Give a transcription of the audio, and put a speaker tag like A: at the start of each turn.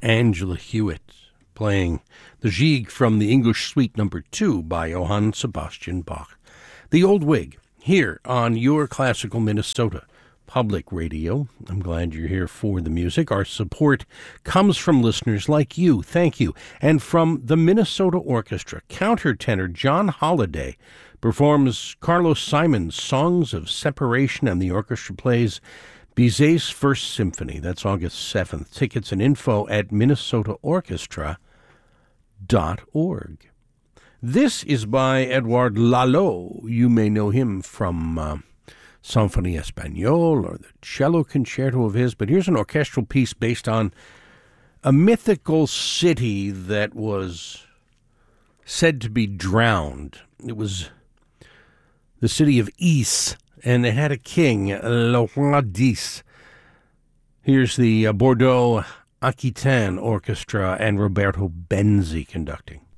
A: Angela Hewitt playing the Gigue from the English Suite No. 2 by Johann Sebastian Bach. The Old Wig, here on your Classical Minnesota Public Radio. I'm glad you're here for the music. Our support comes from listeners like you. Thank you. And from the Minnesota Orchestra, countertenor John Holliday performs Carlos Simon's Songs of Separation, and the orchestra plays Bizet's First Symphony. That's August 7th. Tickets and info at minnesotaorchestra.org. This is by Edouard Lalo. You may know him from Symphonie Espagnole or the cello concerto of his, but here's an orchestral piece based on a mythical city that was said to be drowned. It was the city of Is, and it had a king, Le Roi d'Is. Here's the Bordeaux Aquitaine Orchestra and Roberto Benzi conducting.